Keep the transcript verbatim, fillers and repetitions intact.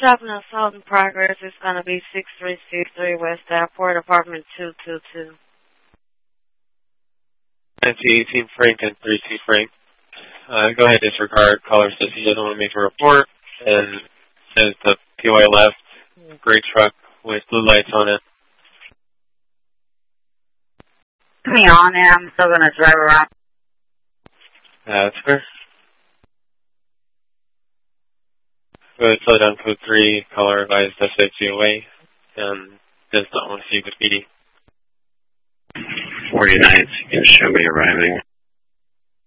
Seven assault in progress is going to be six three six three West Airport, apartment two two two. nineteen eighteen Frank and three two Frank. Uh, go ahead, disregard. Caller says he doesn't want to make a report, and says the P O I left. Gray truck with blue lights on it. Put me on there. I'm still going to drive around. Uh, that's fair. Go ahead, slow down code three. Caller advised S H C away, and does not want to see the P D. forty-ninth, you can show me arriving.